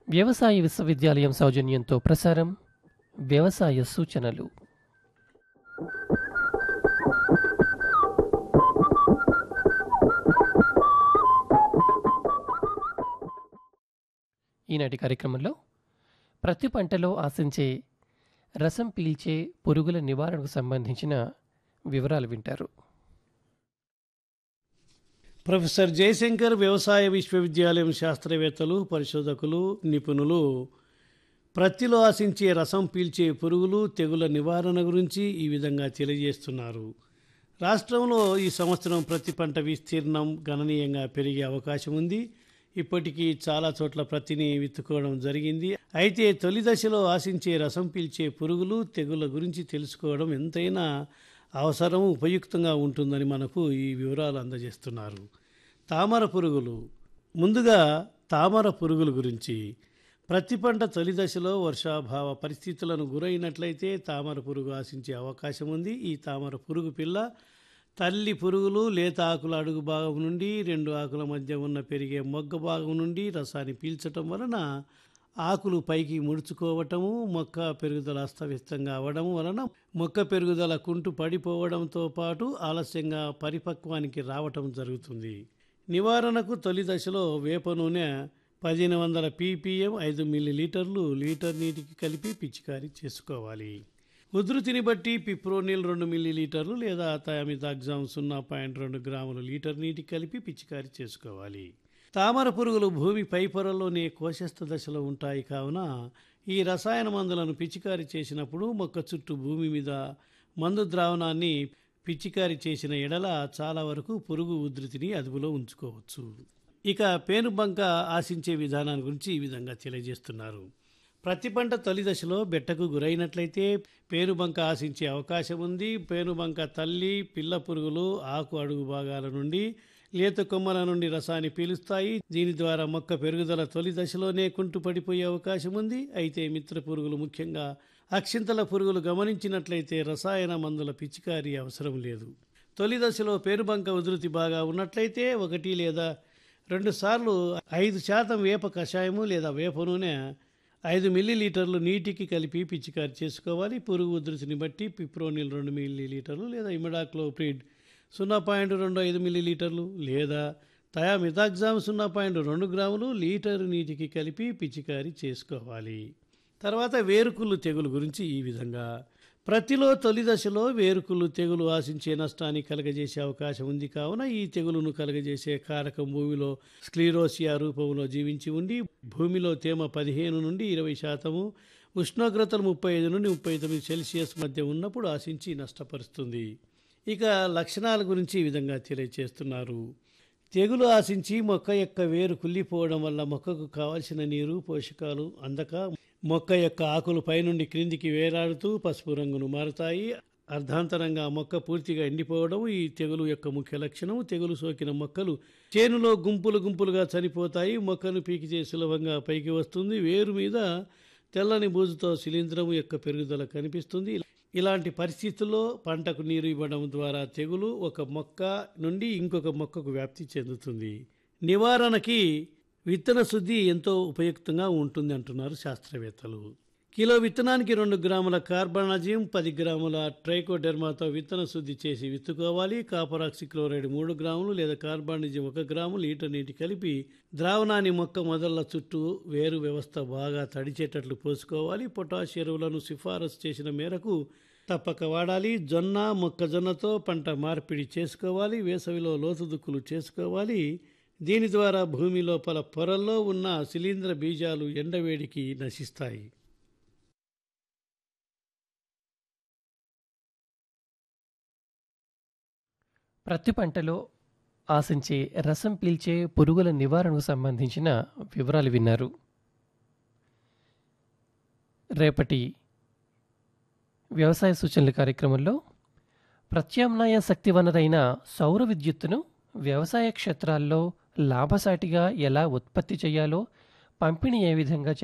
వ్యవసాయ విశ్వవిద్యాలయం సౌజన్యంతో ప్రసారం వ్యవసాయ సూచనలు. ఈనాటి కార్యక్రమంలో ప్రతి పంటలో ఆశించే రసం పీల్చే పురుగుల నివారణకు సంబంధించిన వివరాలు వింటారు. ప్రొఫెసర్ జయశంకర్ వ్యవసాయ విశ్వవిద్యాలయం శాస్త్రవేత్తలు, పరిశోధకులు, నిపుణులు ప్రత్తిలో ఆశించే రసం పీల్చే పురుగులు, తెగుల నివారణ గురించి ఈ విధంగా తెలియజేస్తున్నారు. రాష్ట్రంలో ఈ సంవత్సరం ప్రతి పంట విస్తీర్ణం గణనీయంగా పెరిగే అవకాశం ఉంది. ఇప్పటికీ చాలా చోట్ల ప్రత్తిని విత్తుకోవడం జరిగింది. అయితే తొలి దశలో ఆశించే రసం పీల్చే పురుగులు, తెగుల గురించి తెలుసుకోవడం ఎంతైనా అవసరం, ఉపయుక్తంగా ఉంటుందని మనకు ఈ వివరాలు అందజేస్తున్నారు. తామర పురుగులు. ముందుగా తామర పురుగుల గురించి. ప్రతి పంట తొలి దశలో వర్షాభావ పరిస్థితులను గురైనట్లయితే తామర పురుగు ఆశించే అవకాశం ఉంది. ఈ తామర పురుగు పిల్ల తల్లి పురుగులు లేత ఆకుల అడుగు భాగం నుండి 2 ఆకుల మధ్య ఉన్న పెరిగే మొగ్గ భాగం నుండి రసాన్ని పీల్చటం వలన ఆకులు పైకి ముడుచుకోవటము, మొక్క పెరుగుదల అస్తవ్యస్తంగా అవ్వడం వలన మొక్క పెరుగుదల కుంటు పడిపోవడంతో పాటు ఆలస్యంగా పరిపక్వానికి రావటం జరుగుతుంది. నివారణకు తొలి దశలో వేప నూనె 1500 ppm 5 మిల్లీలీటర్లు లీటర్ నీటికి కలిపి పిచికారీ చేసుకోవాలి. ఉధృతిని బట్టి పిప్రోనిల్ 2 మిల్లీలీటర్లు లేదా థయామిథాక్సామ్ 0.2 గ్రాములు లీటర్ నీటికి కలిపి పిచికారీ చేసుకోవాలి. తామర పురుగులు భూమి పై పొరల్లోనే కోశస్థ దశలో ఉంటాయి కావున ఈ రసాయన మందులను పిచికారీ చేసినప్పుడు మొక్క చుట్టూ భూమి మీద మందు ద్రావణాన్ని పిచికారీ చేసిన ఎడల చాలా వరకు పురుగు ఉధృతిని అదుపులో ఉంచుకోవచ్చు. ఇక పేనుబంక ఆశించే విధానాన్ని గురించి ఈ విధంగా తెలియజేస్తున్నారు. ప్రతి పంట తొలి దశలో బెట్టకు గురైనట్లయితే పేనుబంక ఆశించే అవకాశం ఉంది. పేనుబంక తల్లి, పిల్ల పురుగులు ఆకు అడుగు భాగాల నుండి లేత కొమ్మల నుండి రసాన్ని పీలుస్తాయి. దీని ద్వారా మొక్క పెరుగుదల తొలి దశలోనే కుంటుపడిపోయే అవకాశం ఉంది. అయితే మిత్ర పురుగులు, ముఖ్యంగా అక్షింతల పురుగులు గమనించినట్లయితే రసాయన మందుల పిచికారీ అవసరం లేదు. తొలి దశలో పేనుబంక ఉధృతి బాగా ఉన్నట్లయితే 1 లేదా 2 సార్లు 5% వేప కషాయము లేదా వేప నూనె 5 మిల్లీలీటర్లు నీటికి కలిపి పిచికారీ చేసుకోవాలి. పురుగు ఉధృతిని బట్టి పిప్రోనిల్ 2 మిల్లీలీటర్లు లేదా ఇమిడాక్లోప్రిడ్ 0.25 మిల్లీలీటర్లు లేదా థయామిథాక్సామ్ 0.2 గ్రాములు లీటరు నీటికి కలిపి పిచికారీ చేసుకోవాలి. తర్వాత వేరుకుళ్ళు తెగులు గురించి ఈ విధంగా. ప్రతిలో తొలి దశలో వేరుకుళ్ళు తెగులు ఆశించే నష్టాన్ని కలగజేసే అవకాశం ఉంది కావున ఈ తెగులును కలగజేసే కారకం భూమిలో స్క్లీరోసియా రూపంలో జీవించి ఉండి భూమిలో తేమ 15 నుండి 20%, ఉష్ణోగ్రతలు 35 నుండి 39 సెల్సియస్ మధ్య ఉన్నప్పుడు ఆశించి నష్టపరుస్తుంది. ఇక లక్షణాల గురించి ఈ విధంగా తెలియజేస్తున్నారు. తెగులు ఆశించి మొక్క యొక్క వేరు కుళ్ళిపోవడం వల్ల మొక్కకు కావలసిన నీరు, పోషకాలు అందక మొక్క యొక్క ఆకులు పైనుండి క్రిందికి వేలాడుతూ పసుపు రంగును మారుతాయి. అర్ధాంతరంగా మొక్క పూర్తిగా ఎండిపోవడం ఈ తెగులు యొక్క ముఖ్య లక్షణం. తెగులు సోకిన మొక్కలు చేనులో గుంపులు గుంపులుగా చనిపోతాయి. మొక్కను పీకితే సులభంగా పైకి వస్తుంది. వేరు మీద తెల్లని బూజుతో శిలీంధ్రము యొక్క పెరుగుదల కనిపిస్తుంది. ఇలాంటి పరిస్థితుల్లో పంటకు నీరు ఇవ్వడం ద్వారా తెగులు ఒక మొక్క నుండి ఇంకొక మొక్కకు వ్యాప్తి చెందుతుంది. నివారణకి విత్తన శుద్ధి ఎంతో ఉపయుక్తంగా ఉంటుంది అంటున్నారు శాస్త్రవేత్తలు. కిలో విత్తనానికి 2 గ్రాముల కార్బనాజియం, 10 గ్రాముల ట్రైకోడెర్మాతో విత్తన శుద్ధి చేసి విత్తుకోవాలి. కాపర్ ఆక్సిక్లోరైడ్ 3 గ్రాములు లేదా కార్బనాజియం 1 గ్రాము లీటర్ నీటి కలిపి ద్రావణాన్ని మొక్క మొదళ్ల చుట్టూ వేరు వ్యవస్థ బాగా తడిచేటట్లు పోసుకోవాలి. పొటాష్ ఎరువులను సిఫారసు చేసిన మేరకు తప్పక వాడాలి. జొన్న, మొక్కజొన్నతో పంట మార్పిడి చేసుకోవాలి. వేసవిలో లోతు దుక్కులు చేసుకోవాలి. దీని ద్వారా భూమి లోపల పొరల్లో ఉన్న శిలీంధ్ర బీజాలు ఎండవేడికి నశిస్తాయి. ప్రతి పంటలో ఆశించే రసం పీల్చే పురుగుల నివారణకు సంబంధించిన వివరాలు విన్నారు. రేపటి వ్యవసాయ సూచనల కార్యక్రమంలో ప్రత్యామ్నాయ శక్తి వనరైన సౌర విద్యుత్తును వ్యవసాయ క్షేత్రాల్లో లాభసాటిగా ఎలా ఉత్పత్తి చేయాలో, పంపిణీ ఏ విధంగా